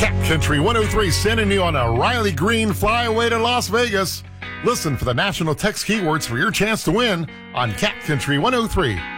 Cat Country 103 sending you on a Riley Green flyaway to Las Vegas. Listen for the national text keywords for your chance to win on Cat Country 103.